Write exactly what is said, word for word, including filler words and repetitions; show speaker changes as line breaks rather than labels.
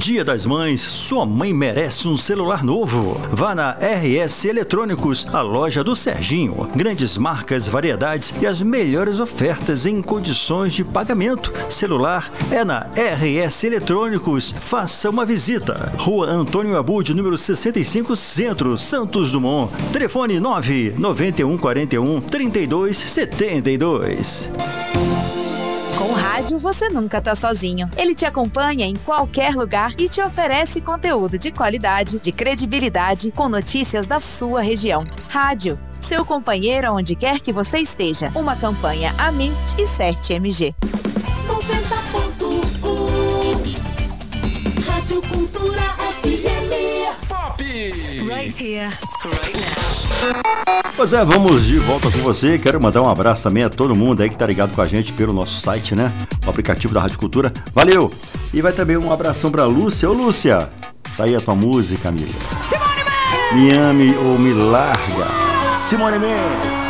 Dia das Mães, sua mãe merece um celular novo. Vá na R S Eletrônicos, a loja do Serginho. Grandes marcas, variedades e as melhores ofertas em condições de pagamento. Celular é na R S Eletrônicos. Faça uma visita. Rua Antônio Abud, número sessenta e cinco, Centro, Santos Dumont. Telefone nove nove um quatro um, três dois sete dois.
Com o rádio, você nunca tá sozinho. Ele te acompanha em qualquer lugar e te oferece conteúdo de qualidade, de credibilidade, com notícias da sua região. Rádio, seu companheiro onde quer que você esteja. Uma campanha Amit e Cert M G.
noventa ponto um Rádio Cultura F M.
Pop!
Right here, right now.
Pois é, vamos de volta com você. Quero mandar um abraço também a todo mundo aí que tá ligado com a gente pelo nosso site, né? O aplicativo da Rádio Cultura. Valeu! E vai também um abração pra Lúcia. Ô, Lúcia, tá aí a tua música, amiga.
Simone Man!
Me ame ou me larga. Simone Man!